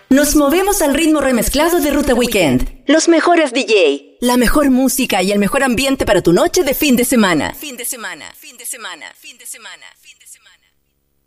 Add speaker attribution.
Speaker 1: Nos movemos al ritmo remezclado de Ruta Weekend. Los mejores DJ, la mejor música y el mejor ambiente para tu noche de fin de semana. Fin de semana, fin de semana, fin de semana, fin de semana.